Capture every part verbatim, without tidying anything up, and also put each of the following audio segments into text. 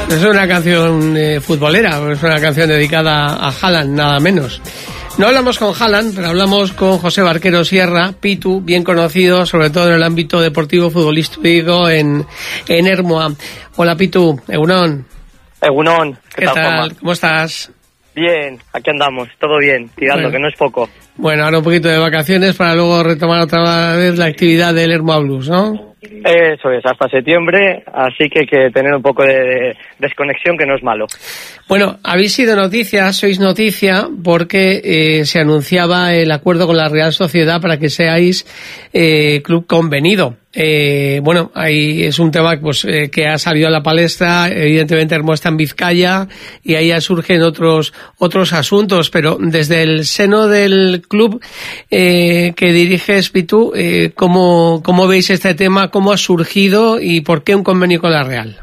No es una canción eh, futbolera, es una canción dedicada a Haaland, nada menos. No hablamos con Haaland, pero hablamos con José Barquero Sierra, Pitu, bien conocido, sobre todo en el ámbito deportivo futbolístico en, en Ermua. Hola Pitu, Egunon. Egunon, ¿qué, ¿Qué tal? tal? Juanma? ¿Cómo estás? Bien, aquí andamos, todo bien, tirando, bueno, que no es poco. Bueno, ahora un poquito de vacaciones para luego retomar otra vez la actividad del Ermua Blues, ¿no? Eso es, hasta septiembre, así que hay que tener un poco de desconexión, que no es malo. Bueno, habéis sido noticia, sois noticia, porque eh, se anunciaba el acuerdo con la Real Sociedad para que seáis eh, club convenido. Eh, bueno, ahí es un tema pues eh, que ha salido a la palestra, evidentemente Ermua está en Vizcaya y ahí ya surgen otros otros asuntos, pero desde el seno del club eh, que diriges, Pitu, eh, ¿cómo, ¿cómo veis este tema? ¿Cómo ha surgido y por qué un convenio con la Real?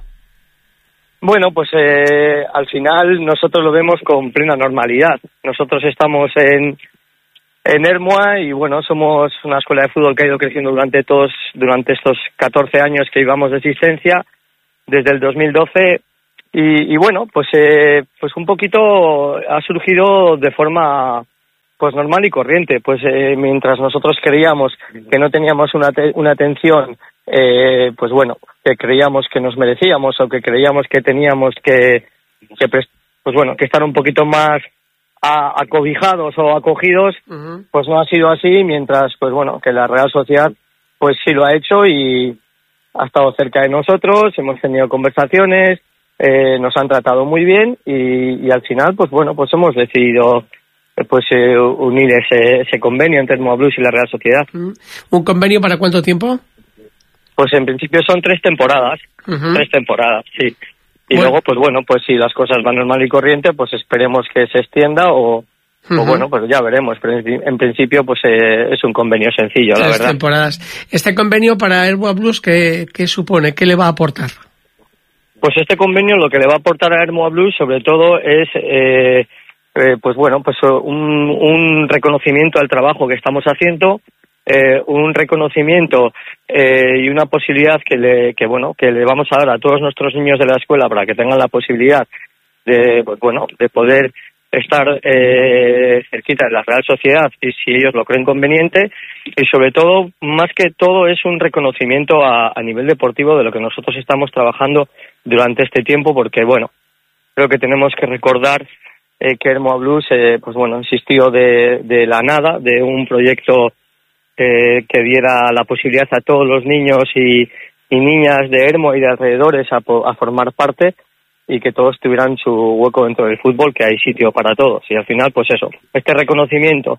Bueno, pues eh, al final nosotros lo vemos con plena normalidad. Nosotros estamos en en Ermua y bueno, somos una escuela de fútbol que ha ido creciendo durante todos durante estos catorce años que llevamos de existencia, desde el dos mil doce, y, y bueno, pues eh, pues un poquito ha surgido de forma pues normal y corriente. Pues eh, mientras nosotros creíamos que no teníamos una te- una atención eh, pues bueno, que creíamos que nos merecíamos o que creíamos que teníamos que, que pues bueno, que estar un poquito más a, acobijados o acogidos, uh-huh. Pues no ha sido así, mientras pues bueno, que la Real Sociedad pues sí lo ha hecho y ha estado cerca de nosotros, hemos tenido conversaciones, eh, nos han tratado muy bien y, y al final pues bueno, pues hemos decidido pues eh, unir ese, ese convenio entre Ermua Blues y la Real Sociedad. Uh-huh. ¿Un convenio para cuánto tiempo? Pues en principio son tres temporadas, uh-huh. tres temporadas, sí. Y bueno, luego, pues bueno, pues si las cosas van normal y corriente, pues esperemos que se extienda o, uh-huh. o bueno, pues ya veremos. Pero en principio, pues eh, es un convenio sencillo, la tres verdad. temporadas. ¿Este convenio para Ermua Blues qué, qué supone? ¿Qué le va a aportar? Pues este convenio lo que le va a aportar a Ermua Blues, sobre todo, es... Eh, Eh, pues bueno, pues un, un reconocimiento al trabajo que estamos haciendo, eh, un reconocimiento eh, y una posibilidad que le, que bueno, que le vamos a dar a todos nuestros niños de la escuela para que tengan la posibilidad de, pues bueno, de poder estar eh, cerquita de la Real Sociedad y si ellos lo creen conveniente, y sobre todo, más que todo, es un reconocimiento a, a nivel deportivo de lo que nosotros estamos trabajando durante este tiempo, porque bueno, creo que tenemos que recordar Eh, que Ermua Blues, eh, pues bueno, existió de, de la nada, de un proyecto eh, que diera la posibilidad a todos los niños y, y niñas de Ermua y de alrededores a, a formar parte y que todos tuvieran su hueco dentro del fútbol, que hay sitio para todos. Y al final, pues eso, este reconocimiento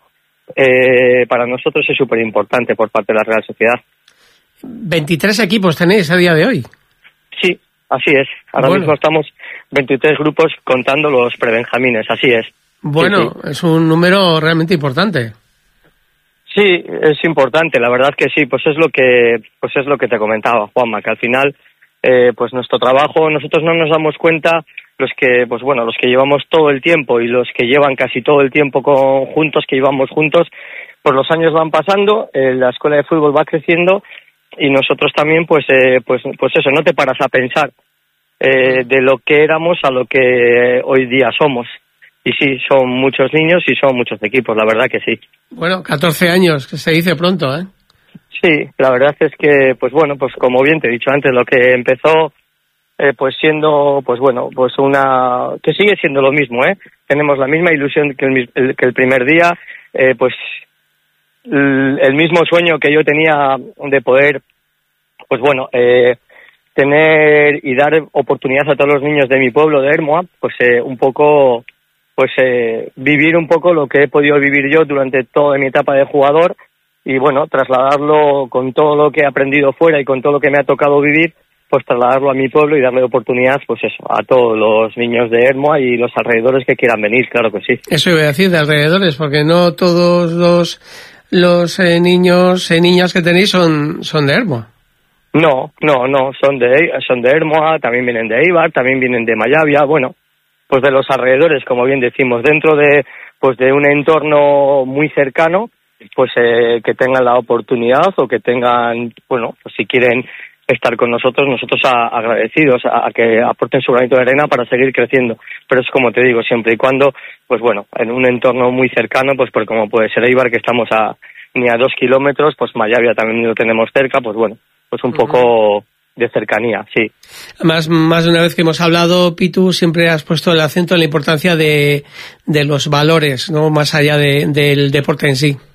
eh, para nosotros es súper importante por parte de la Real Sociedad. veintitrés equipos tenéis a día de hoy. Sí. Así es, ahora bueno. mismo estamos veintitrés grupos contando los prebenjamines, así es. Bueno, sí, sí. Es un número realmente importante. Sí, es importante, la verdad que sí, pues es lo que pues es lo que te comentaba, Juanma, que al final eh, pues nuestro trabajo, nosotros no nos damos cuenta, los que pues bueno, los que llevamos todo el tiempo y los que llevan casi todo el tiempo con, juntos, que llevamos juntos, pues los años van pasando, eh, la escuela de fútbol va creciendo y nosotros también pues eh, pues pues eso, no te paras a pensar eh, de lo que éramos a lo que hoy día somos. Y sí, son muchos niños y son muchos equipos, la verdad que sí. Bueno, catorce años, que se dice pronto, ¿eh? Sí, la verdad es que, pues bueno, pues como bien te he dicho antes, lo que empezó eh, pues siendo, pues bueno, pues una... que sigue siendo lo mismo, ¿eh? Tenemos la misma ilusión que el, el, que el primer día, eh, pues el, el mismo sueño que yo tenía de poder, pues bueno, eh, tener y dar oportunidad a todos los niños de mi pueblo, de Ermua, pues eh, un poco... pues eh, vivir un poco lo que he podido vivir yo durante toda mi etapa de jugador y bueno, trasladarlo con todo lo que he aprendido fuera y con todo lo que me ha tocado vivir, pues trasladarlo a mi pueblo y darle oportunidad, pues eso, a todos los niños de Ermua y los alrededores que quieran venir, claro que sí. Eso iba a decir, de alrededores, porque no todos los los eh, niños y eh, niñas que tenéis son son de Ermua. No, no, no, son de son de Ermua, también vienen de Eibar, también vienen de Mayavia, bueno, pues de los alrededores, como bien decimos, dentro de pues de un entorno muy cercano, pues eh, que tengan la oportunidad o que tengan, bueno, pues si quieren estar con nosotros, nosotros a, agradecidos a, a que aporten su granito de arena para seguir creciendo. Pero es como te digo, siempre y cuando, pues bueno, en un entorno muy cercano, pues por como puede ser Eibar, que estamos a ni a dos kilómetros, pues Mallavia también lo tenemos cerca, pues bueno, pues un uh-huh. poco de cercanía, sí. Además, más de una vez que hemos hablado, Pitu, siempre has puesto el acento en la importancia de, de los valores, ¿no? Más allá de, del deporte en sí.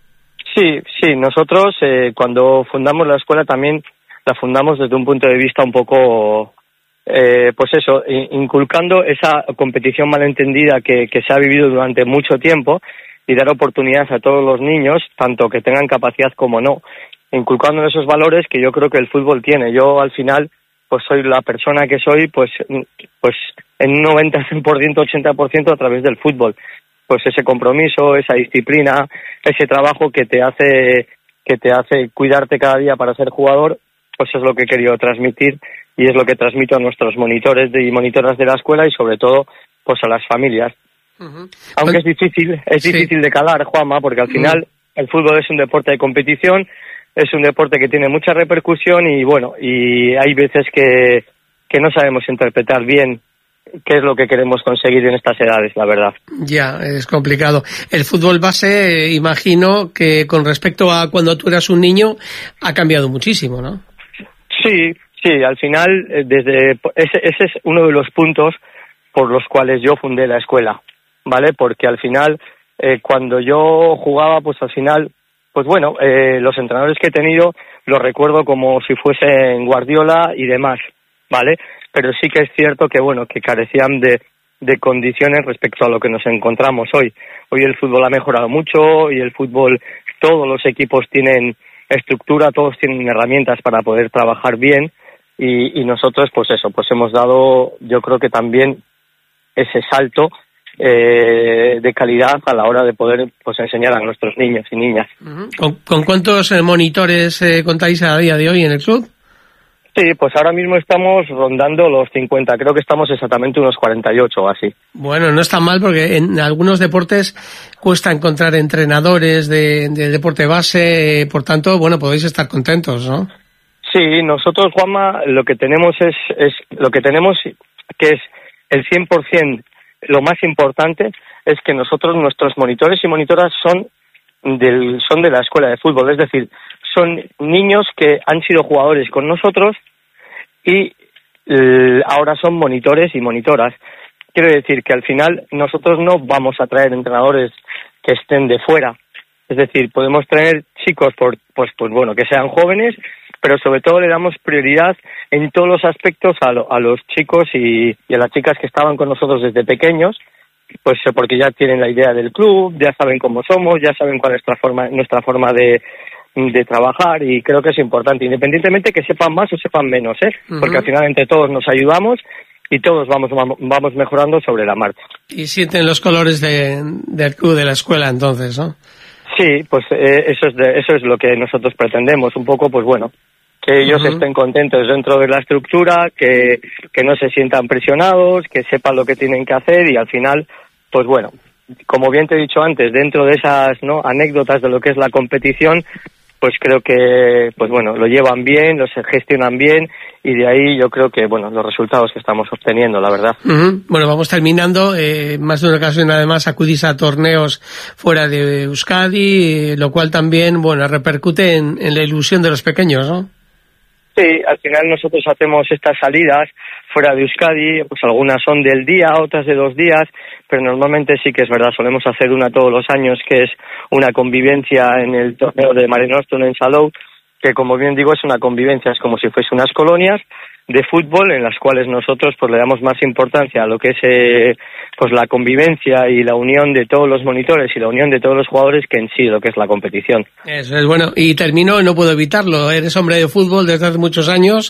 Sí, sí, nosotros eh, cuando fundamos la escuela también la fundamos desde un punto de vista un poco, eh, pues eso, inculcando esa competición malentendida que, que se ha vivido durante mucho tiempo y dar oportunidades a todos los niños, tanto que tengan capacidad como no, inculcando esos valores que yo creo que el fútbol tiene. Yo al final, pues soy la persona que soy, pues, pues en un noventa por ciento, ochenta por ciento a través del fútbol. Pues ese compromiso, esa disciplina, ese trabajo que te hace, que te hace cuidarte cada día para ser jugador, pues es lo que he querido transmitir y es lo que transmito a nuestros monitores y monitoras de la escuela y sobre todo pues a las familias. Uh-huh. Aunque es difícil, es sí. difícil de calar, Juanma, porque al final uh-huh. el fútbol es un deporte de competición, es un deporte que tiene mucha repercusión y bueno, y hay veces que, que no sabemos interpretar bien qué es lo que queremos conseguir en estas edades, la verdad. Ya, es complicado. El fútbol base, eh, imagino que con respecto a cuando tú eras un niño, ha cambiado muchísimo, ¿no? Sí, sí, al final, desde ese, ese es uno de los puntos por los cuales yo fundé la escuela, ¿vale? Porque al final, eh, cuando yo jugaba, pues al final, pues bueno, eh, los entrenadores que he tenido los recuerdo como si fuesen Guardiola y demás, ¿vale? Pero sí que es cierto que, bueno, que carecían de, de condiciones respecto a lo que nos encontramos hoy. Hoy el fútbol ha mejorado mucho y el fútbol, todos los equipos tienen estructura, todos tienen herramientas para poder trabajar bien y, y nosotros pues eso, pues hemos dado yo creo que también ese salto eh, de calidad a la hora de poder pues enseñar a nuestros niños y niñas. ¿Con, con cuántos eh, monitores eh, contáis a día de hoy en el club? Sí, pues ahora mismo estamos rondando los cincuenta, creo que estamos exactamente unos cuarenta y ocho o así. Bueno, no está mal porque en algunos deportes cuesta encontrar entrenadores de, de deporte base, por tanto, bueno, podéis estar contentos, ¿no? Sí, nosotros, Juanma, lo que tenemos es, es lo que tenemos que es el cien por ciento, lo más importante es que nosotros, nuestros monitores y monitoras son del, son de la escuela de fútbol, es decir, son niños que han sido jugadores con nosotros y eh, ahora son monitores y monitoras. Quiero decir que al final nosotros no vamos a traer entrenadores que estén de fuera. Es decir, podemos traer chicos por, pues, pues bueno, que sean jóvenes, pero sobre todo le damos prioridad en todos los aspectos a, lo, a los chicos y, y a las chicas que estaban con nosotros desde pequeños, pues porque ya tienen la idea del club, ya saben cómo somos, ya saben cuál es nuestra forma, nuestra forma de de trabajar y creo que es importante, independientemente que sepan más o sepan menos, ¿eh? Uh-huh. Porque al final entre todos nos ayudamos y todos vamos vamos mejorando sobre la marcha. Y sienten los colores de, del club, de la escuela, entonces, ¿no? Sí, pues eh, eso es de, eso es lo que nosotros pretendemos, un poco, pues bueno, que ellos uh-huh. estén contentos dentro de la estructura, que, que no se sientan presionados, que sepan lo que tienen que hacer y al final, pues bueno, como bien te he dicho antes, dentro de esas no anécdotas de lo que es la competición, pues creo que, pues bueno, lo llevan bien, lo gestionan bien y de ahí yo creo que, bueno, los resultados que estamos obteniendo, la verdad. Uh-huh. Bueno, vamos terminando. Eh, más de una ocasión, además, acudís a torneos fuera de Euskadi, eh, lo cual también, bueno, repercute en, en la ilusión de los pequeños, ¿no? Sí, al final nosotros hacemos estas salidas fuera de Euskadi, pues algunas son del día, otras de dos días, pero normalmente sí que es verdad, solemos hacer una todos los años, que es una convivencia en el torneo de Mare Nostrum en Salou, que como bien digo es una convivencia, es como si fuese unas colonias de fútbol en las cuales nosotros pues le damos más importancia a lo que es eh, pues la convivencia y la unión de todos los monitores y la unión de todos los jugadores que en sí lo que es la competición. Eso es bueno. Y termino, no puedo evitarlo, eres hombre de fútbol desde hace muchos años.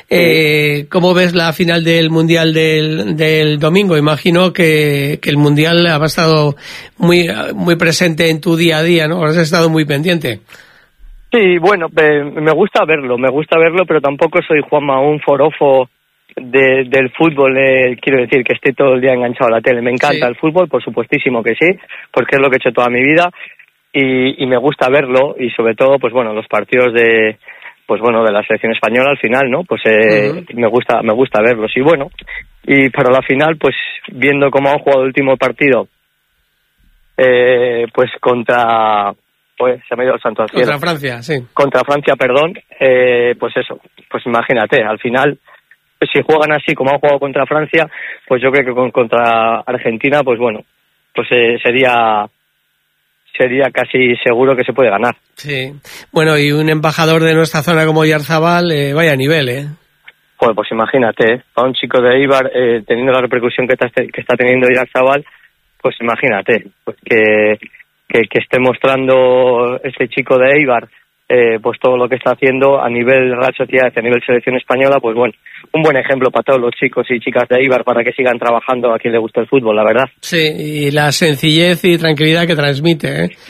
Eh, ¿Cómo ves la final del Mundial del, del domingo? Imagino que, que el Mundial ha estado muy, muy presente en tu día a día, ¿no? Has estado muy pendiente. Sí, bueno, me gusta verlo, me gusta verlo, pero tampoco soy, Juanma, un forofo de, del fútbol, eh, quiero decir, que esté todo el día enganchado a la tele. Me encanta sí. el fútbol, por supuestísimo que sí, porque es lo que he hecho toda mi vida y, y me gusta verlo y sobre todo, pues bueno, los partidos de, pues bueno, de la selección española al final, ¿no? Pues eh, uh-huh. me gusta me gusta verlos. Y bueno, y para la final, pues viendo cómo han jugado el último partido, eh, pues contra... Pues se me ha ido el santo al cielo. Contra Francia, sí. Contra Francia, perdón. Eh, pues eso, pues imagínate, al final, pues si juegan así como han jugado contra Francia, pues yo creo que con, contra Argentina, pues bueno, pues eh, sería sería casi seguro que se puede ganar. Sí. Bueno, y un embajador de nuestra zona como Oyarzabal, eh, vaya nivel, ¿eh? Joder, pues imagínate, ¿eh? A un chico de Eibar, eh, teniendo la repercusión que está, que está teniendo Oyarzabal, pues imagínate, pues que... Que, que esté mostrando este chico de Eibar, eh, pues todo lo que está haciendo a nivel Real Sociedad, a nivel selección española, pues bueno, un buen ejemplo para todos los chicos y chicas de Eibar para que sigan trabajando a quien le guste el fútbol, la verdad. Sí, y la sencillez y tranquilidad que transmite, ¿eh?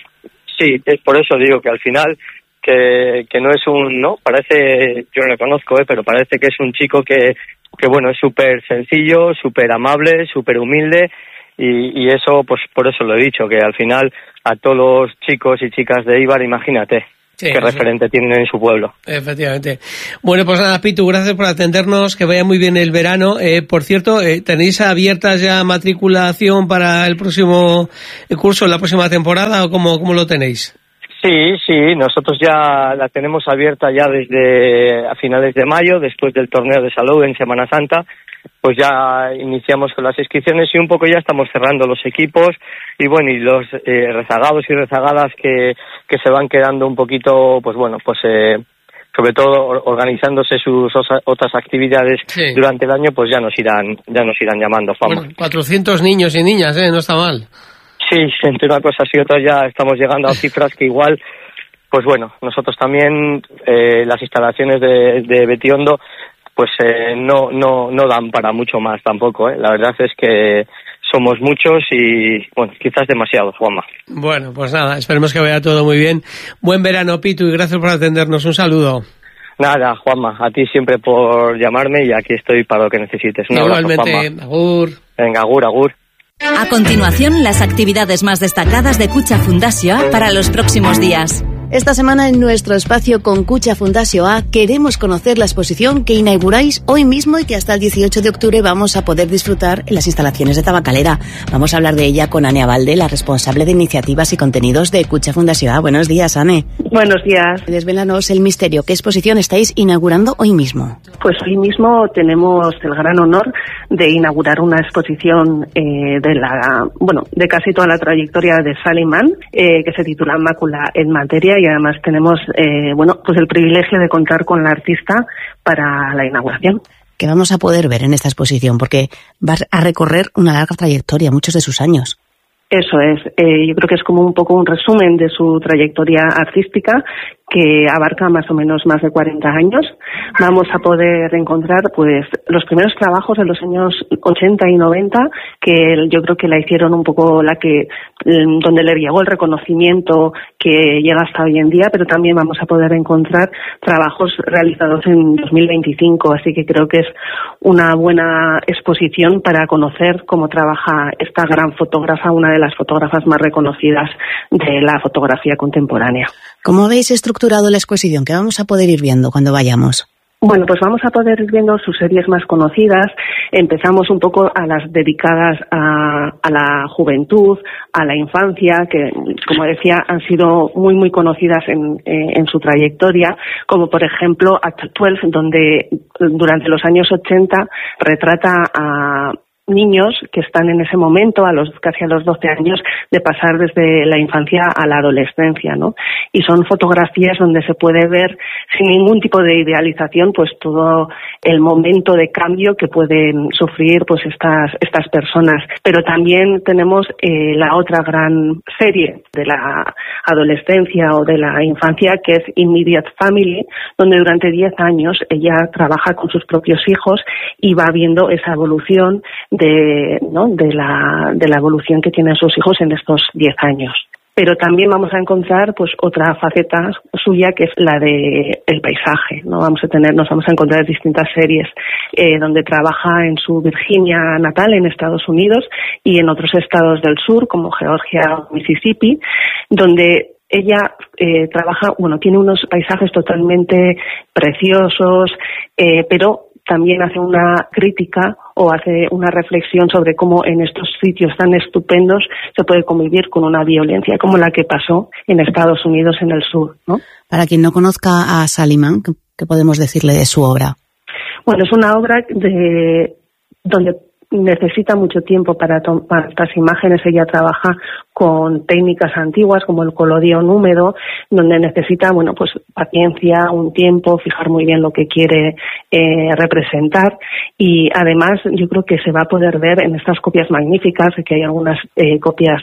Sí, es por eso digo que al final, que, que no es un, no, parece, yo no lo conozco, eh, pero parece que es un chico que, que bueno, es súper sencillo, súper amable, súper humilde. Y, y eso, pues por eso lo he dicho, que al final a todos los chicos y chicas de Eibar, imagínate sí, qué referente sí. tienen en su pueblo. Efectivamente. Bueno, pues nada, Pitu, gracias por atendernos, que vaya muy bien el verano. Eh, por cierto, eh, ¿tenéis abiertas ya matriculación para el próximo curso, la próxima temporada, o cómo, cómo lo tenéis? Sí, sí, nosotros ya la tenemos abierta ya desde a finales de mayo, después del torneo de Salou en Semana Santa. Pues ya iniciamos con las inscripciones y un poco ya estamos cerrando los equipos y bueno, y los eh, rezagados y rezagadas que, que se van quedando un poquito, pues bueno, pues eh, sobre todo organizándose sus otras actividades sí. durante el año, pues ya nos irán ya nos irán llamando, Juanma. Bueno, cuatrocientos niños y niñas, ¿eh? No está mal. Sí, entre una cosa y otra ya estamos llegando a cifras que igual, pues bueno, nosotros también, eh, las instalaciones de, de Betiondo, pues eh, no no no dan para mucho más tampoco, ¿eh? La verdad es que somos muchos y, bueno, quizás demasiado, Juanma. Bueno, pues nada, esperemos que vaya todo muy bien. Buen verano, Pitu, y gracias por atendernos. Un saludo. Nada, Juanma, a ti siempre por llamarme y aquí estoy para lo que necesites. Un Igualmente, abrazo, Juanma. Agur. Venga, agur, agur. A continuación, las actividades más destacadas de Cucha Fundació A para los próximos días. Esta semana en nuestro espacio con Cucha Fundació A queremos conocer la exposición que inauguráis hoy mismo y que hasta el dieciocho de octubre vamos a poder disfrutar en las instalaciones de Tabacalera. Vamos a hablar de ella con Ane Abalde, la responsable de iniciativas y contenidos de Cucha Fundació A. Buenos días, Ane. Buenos días. Desvélanos el misterio. ¿Qué exposición estáis inaugurando hoy mismo? Pues hoy mismo tenemos el gran honor de inaugurar una exposición eh, de la, bueno, de casi toda la trayectoria de Salimán, eh, que se titula Mácula en Materia. Y además tenemos, eh, bueno, pues el privilegio de contar con la artista para la inauguración. ¿Qué vamos a poder ver en esta exposición? Porque vas a recorrer una larga trayectoria, muchos de sus años. Eso es, eh, yo creo que es como un poco un resumen de su trayectoria artística que abarca más o menos más de cuarenta años. Vamos a poder encontrar pues los primeros trabajos de los años ochenta y noventa que yo creo que la hicieron un poco la que donde le llegó el reconocimiento que llega hasta hoy en día, pero también vamos a poder encontrar trabajos realizados en dos mil veinticinco, así que creo que es una buena exposición para conocer cómo trabaja esta gran fotógrafa, una de las fotógrafas más reconocidas de la fotografía contemporánea. ¿Cómo habéis estructurado la exposición? ¿Qué vamos a poder ir viendo cuando vayamos? Bueno, pues vamos a poder ir viendo sus series más conocidas. Empezamos un poco a las dedicadas a, a la juventud, a la infancia, que, como decía, han sido muy, muy conocidas en, en su trayectoria, como por ejemplo Act doce, donde durante los años ochenta retrata a niños que están en ese momento, a los casi a los doce años, de pasar desde la infancia a la adolescencia, ¿no? Y son fotografías donde se puede ver sin ningún tipo de idealización, pues todo el momento de cambio que pueden sufrir pues estas estas personas. Pero también tenemos eh, la otra gran serie de la adolescencia o de la infancia, que es Immediate Family, donde durante diez años ella trabaja con sus propios hijos y va viendo esa evolución de, ¿no? de la de la evolución que tienen sus hijos en estos diez años. Pero también vamos a encontrar pues otra faceta suya, que es la de el paisaje, ¿no? Vamos a tener, nos vamos a encontrar distintas series eh, donde trabaja en su Virginia natal, en Estados Unidos, y en otros estados del sur, como Georgia o Mississippi, donde ella eh, trabaja, bueno, tiene unos paisajes totalmente preciosos, eh, pero también hace una crítica o hace una reflexión sobre cómo en estos sitios tan estupendos se puede convivir con una violencia como la que pasó en Estados Unidos en el sur, ¿no? Para quien no conozca a Sally Mann, ¿qué podemos decirle de su obra? Bueno, es una obra de donde necesita mucho tiempo para tomar estas imágenes. Ella trabaja con técnicas antiguas como el colodión húmedo, donde necesita, bueno, pues paciencia, un tiempo, fijar muy bien lo que quiere eh, representar, y además yo creo que se va a poder ver en estas copias magníficas, que hay algunas eh, copias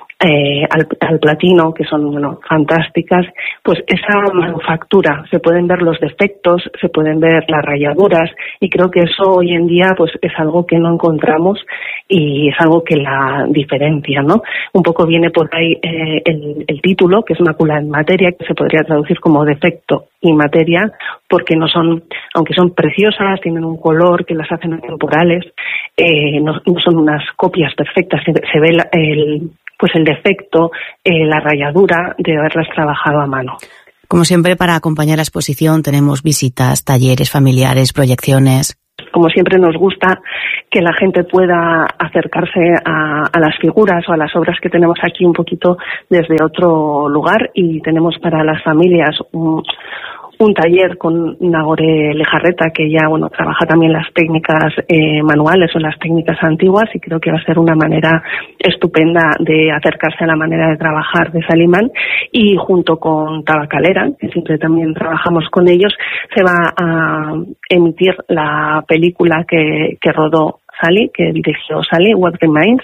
Eh, al, al platino, que son, bueno, fantásticas, pues esa manufactura, se pueden ver los defectos, se pueden ver las rayaduras, y creo que eso hoy en día pues es algo que no encontramos y es algo que la diferencia, ¿no? Un poco viene por ahí eh, el, el título, que es Mácula en materia, que se podría traducir como defecto y materia, porque no son, aunque son preciosas, tienen un color que las hacen atemporales, eh, no, no son unas copias perfectas, se, se ve la, el pues el defecto, eh, la rayadura de haberlas trabajado a mano. Como siempre, para acompañar la exposición tenemos visitas, talleres familiares, proyecciones. Como siempre nos gusta que la gente pueda acercarse a, a las figuras o a las obras que tenemos aquí un poquito desde otro lugar, y tenemos para las familias un, un taller con Nagore Lejarreta, que ya, bueno, trabaja también las técnicas eh, manuales o las técnicas antiguas, y creo que va a ser una manera estupenda de acercarse a la manera de trabajar de Sally Mann. Y junto con Tabacalera, que siempre también trabajamos con ellos, se va a emitir la película que, que rodó Sally, que dirigió Sally, What Remains,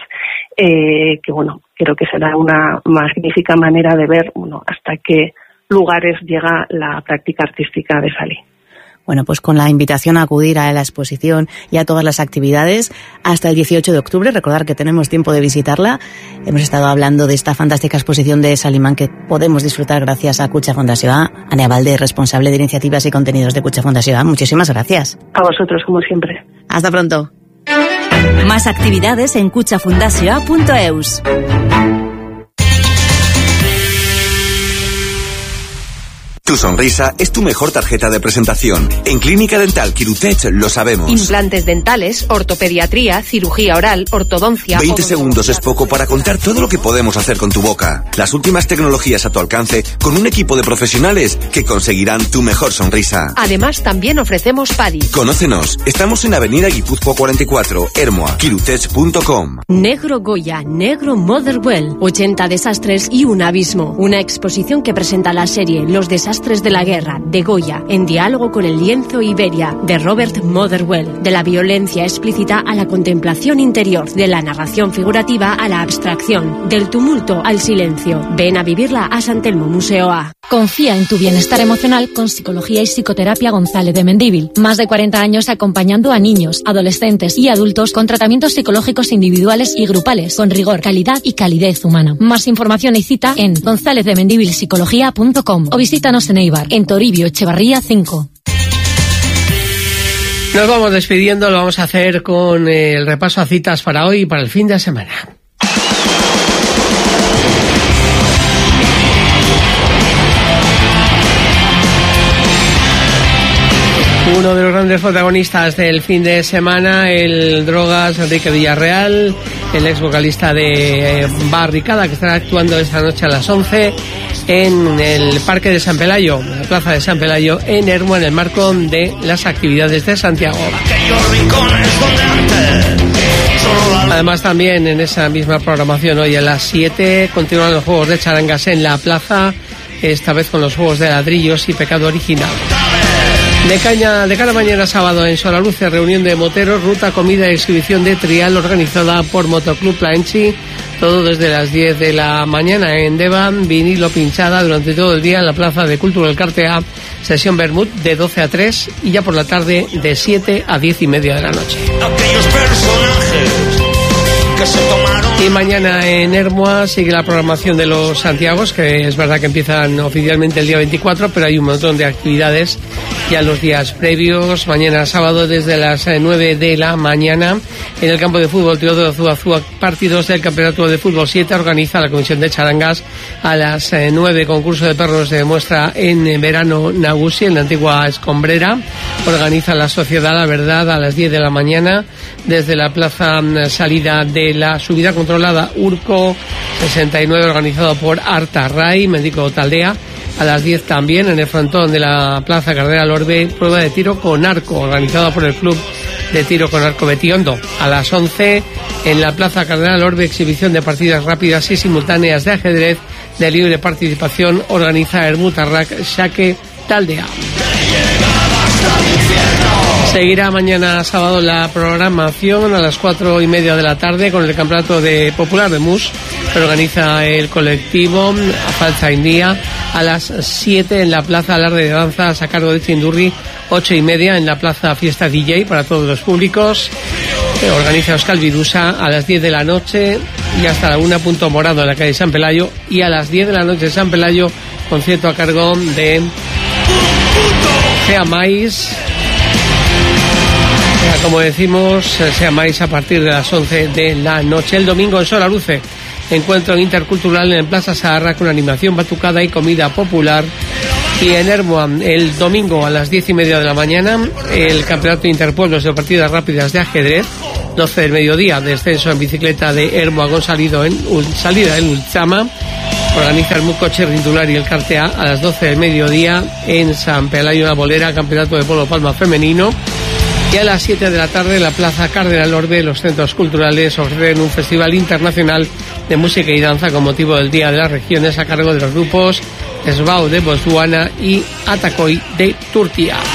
eh, que, bueno, creo que será una magnífica manera de ver, bueno, hasta qué lugares llega la práctica artística de Sally. Bueno, pues con la invitación a acudir a la exposición y a todas las actividades hasta el dieciocho de octubre, recordar que tenemos tiempo de visitarla. Hemos estado hablando de esta fantástica exposición de Sally Mann que podemos disfrutar gracias a Kutxa Fundazioa. Ane Valde, responsable de iniciativas y contenidos de Kutxa Fundazioa, muchísimas gracias. A vosotros, como siempre. Hasta pronto. Más actividades en kutxa fundazioa punto eus. Tu sonrisa es tu mejor tarjeta de presentación. En Clínica Dental Quirutech lo sabemos. Implantes dentales, ortopediatría, cirugía oral, ortodoncia... veinte segundos es poco para contar todo lo que podemos hacer con tu boca. Las últimas tecnologías a tu alcance con un equipo de profesionales que conseguirán tu mejor sonrisa. Además, también ofrecemos P A D I. Conócenos. Estamos en Avenida Guipúzcoa cuarenta y cuatro, Ermua, quirutech punto com. Negro Goya, Negro Motherwell, ochenta desastres y un abismo. Una exposición que presenta la serie Los desastres de la guerra, de Goya, en diálogo con el lienzo Iberia, de Robert Motherwell. De la violencia explícita a la contemplación interior, de la narración figurativa a la abstracción, del tumulto al silencio. Ven a vivirla a San Telmo Museo A. Confía en tu bienestar emocional con Psicología y Psicoterapia González de Mendívil. Más de cuarenta años acompañando a niños, adolescentes y adultos con tratamientos psicológicos individuales y grupales, con rigor, calidad y calidez humana. Más información y cita en gonzález de mendívil psicología punto com o visítanos en Eibar, en Toribio Echevarría cinco. Nos vamos despidiendo, lo vamos a hacer con el repaso a citas para hoy y para el fin de semana. Uno de los grandes protagonistas del fin de semana, el Drogas Enrique Villarreal, el ex vocalista de eh, Barricada, que estará actuando esta noche a las once en el Parque de San Pelayo, en la Plaza de San Pelayo, en Ermua, en el marco de las actividades de Santiago. Además, también en esa misma programación, hoy a las siete, continúan los juegos de charangas en la plaza, esta vez con los juegos de ladrillos y Pecado Original. De caña, de cara a mañana sábado en Solaluce, reunión de moteros, ruta, comida y exhibición de trial organizada por Motoclub Plaenchi, todo desde las diez de la mañana en Devan, vinilo pinchada durante todo el día en la Plaza de Cultura del Cartea, sesión Bermud de doce a tres y ya por la tarde de siete a diez y media de la noche. Aquellos personajes que se tomaron. Y mañana en Ermua sigue la programación de los Santiagos, que es verdad que empiezan oficialmente el día veinticuatro, pero hay un montón de actividades ya los días previos. Mañana sábado desde las nueve de la mañana En el campo de fútbol Teodoro Zuazua, partidos del Campeonato de Fútbol siete, organiza la Comisión de Charangas. A las eh, nueve, concurso de perros de muestra en verano Nagusi, en la antigua Escombrera. Organiza la Sociedad La Verdad a las diez de la mañana, desde la plaza salida de la subida controlada Urco sesenta y nueve, organizado por Artarray, Médico Taldea. A las diez también, en el frontón de la Plaza Cardenal Orbe, prueba de tiro con arco, organizada por el Club de Tiro con Arco Betiondo. A las once, en la Plaza Cardenal Orbe, exhibición de partidas rápidas y simultáneas de ajedrez de libre participación, organiza Ermutarrak Xake Taldea. Seguirá mañana sábado la programación a las cuatro y media de la tarde con el Campeonato de Popular de Mus, que organiza el colectivo Falsa India. A las siete en la Plaza Alarde de Danzas a cargo de Chindurri. Ocho y media en la Plaza Fiesta D J para todos los públicos, que organiza Euskal Virusa. A las diez de la noche y hasta la una, Punto Morado en la calle San Pelayo. Y a las diez de la noche en San Pelayo, concierto a cargo de Seamáis. Como decimos, Seamáis a partir de las once de la noche. El domingo en Solaluce, encuentro intercultural en Plaza Saharra con animación batucada y comida popular. Y en Ermua, el domingo a las diez y media de la mañana, el Campeonato Interpueblos de Partidas Rápidas de Ajedrez. doce del mediodía, descenso en bicicleta de Ermua con salido en, salida en Ultzama. Organiza el Mucoche Rindular y el Cartea. A las doce del mediodía en San Pelayo La Bolera, Campeonato de Polo Palma Femenino. Y a las siete de la tarde en la Plaza Cardenal Orbe, los centros culturales ofrecen un festival internacional de música y danza con motivo del Día de las Regiones a cargo de los grupos Esbao de Botswana y Atacoy de Turquía.